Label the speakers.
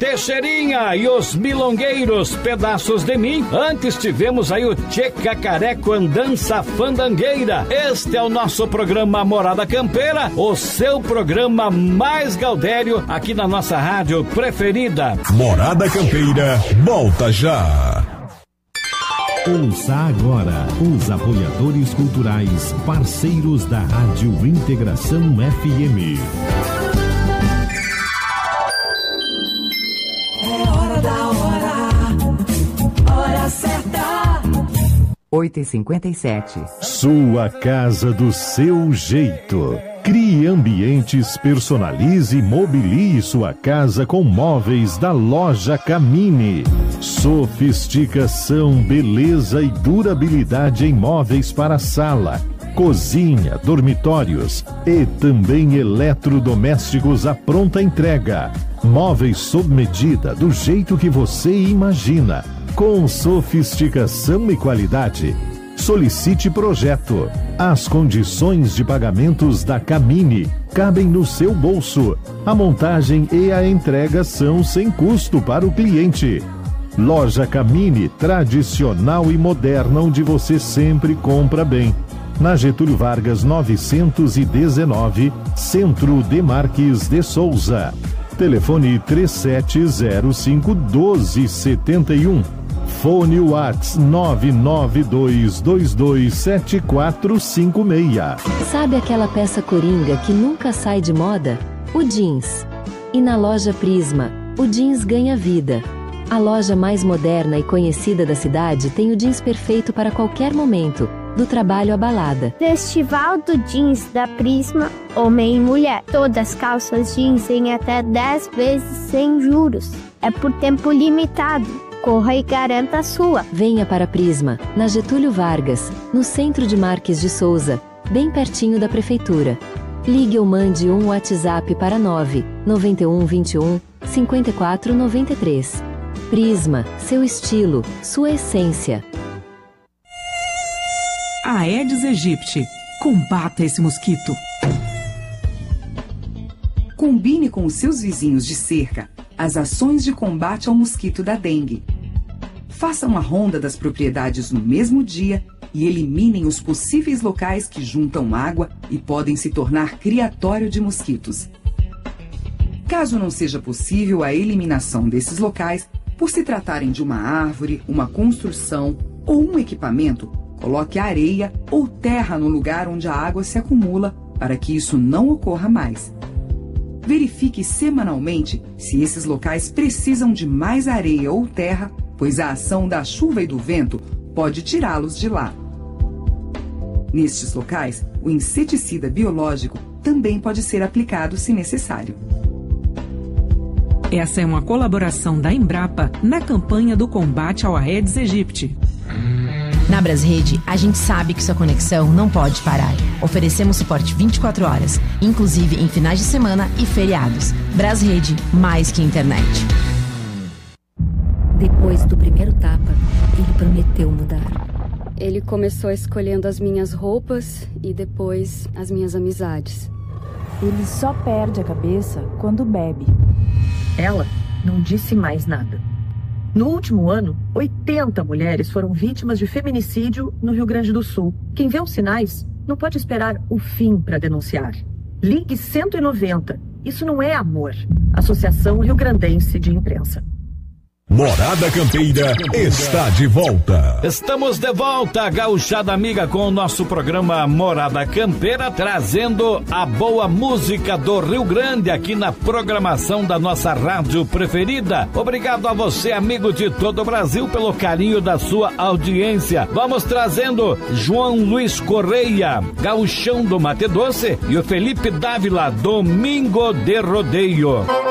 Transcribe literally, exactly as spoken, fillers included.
Speaker 1: Teixeirinha e os Milongueiros, Pedaços de Mim. Antes tivemos aí o Tchê Cacareco, Andança Fandangueira. Este é o nosso programa Morada Campeira, o seu programa mais gaudério aqui na nossa rádio preferida.
Speaker 2: Morada Campeira, volta já.
Speaker 3: Ouça agora os apoiadores culturais, parceiros da Rádio Integração F M.
Speaker 4: É hora da hora, hora certa.
Speaker 5: oito e cinquenta e sete.
Speaker 3: Sua casa do seu jeito. Crie ambientes, personalize e mobilie sua casa com móveis da Loja Camini. Sofisticação, beleza e durabilidade em móveis para sala, cozinha, dormitórios e também eletrodomésticos à pronta entrega. Móveis sob medida do jeito que você imagina, com sofisticação e qualidade. Solicite projeto. As condições de pagamentos da Camini cabem no seu bolso. A montagem e a entrega são sem custo para o cliente. Loja Camini, tradicional e moderna, onde você sempre compra bem. Na Getúlio Vargas novecentos e dezenove, Centro de Marques de Souza. Telefone três sete zero cinco, doze setenta e um. Fone Whats nove nove dois dois dois sete quatro cinco seis.
Speaker 6: Sabe aquela peça coringa que nunca sai de moda? O jeans. E na loja Prisma, o jeans ganha vida. A loja mais moderna e conhecida da cidade tem o jeans perfeito para qualquer momento, do trabalho à balada.
Speaker 7: Festival do Jeans da Prisma, homem e mulher. Todas calças jeans em até dez vezes sem juros. É por tempo limitado. Corra e garanta a sua.
Speaker 6: Venha para Prisma, na Getúlio Vargas, no centro de Marques de Souza, bem pertinho da prefeitura. Ligue ou mande um WhatsApp para nove nove um dois um cinco quatro nove três. Prisma, seu estilo, sua essência.
Speaker 8: Aedes aegypti. Combata esse mosquito. Combine com os seus vizinhos de cerca as ações de combate ao mosquito da dengue. Faça uma ronda das propriedades no mesmo dia e eliminem os possíveis locais que juntam água e podem se tornar criatório de mosquitos. Caso não seja possível a eliminação desses locais, por se tratarem de uma árvore, uma construção ou um equipamento, coloque areia ou terra no lugar onde a água se acumula para que isso não ocorra mais. Verifique semanalmente se esses locais precisam de mais areia ou terra, pois a ação da chuva e do vento pode tirá-los de lá. Nestes locais, o inseticida biológico também pode ser aplicado se necessário.
Speaker 9: Essa é uma colaboração da Embrapa na campanha do combate ao Aedes aegypti.
Speaker 10: Na Brasrede, a gente sabe que sua conexão não pode parar. Oferecemos suporte vinte e quatro horas, inclusive em finais de semana e feriados. Brasrede, mais que internet.
Speaker 11: Depois do primeiro tapa, ele prometeu mudar. Ele começou escolhendo as minhas roupas e depois as minhas amizades.
Speaker 12: Ele só perde a cabeça quando bebe.
Speaker 13: Ela não disse mais nada. No último ano, oitenta mulheres foram vítimas de feminicídio no Rio Grande do Sul. Quem vê os sinais não pode esperar o fim para denunciar. Ligue cento e noventa. Isso não é amor. Associação Rio Grandense de Imprensa.
Speaker 2: Morada Campeira está de volta.
Speaker 1: Estamos de volta, gauchada amiga, com o nosso programa Morada Campeira, trazendo a boa música do Rio Grande aqui na programação da nossa rádio preferida. Obrigado a você, amigo de todo o Brasil, pelo carinho da sua audiência. Vamos trazendo João Luiz Correia, Gauchão do Mate Doce, e o Felipe Dávila, Domingo de Rodeio.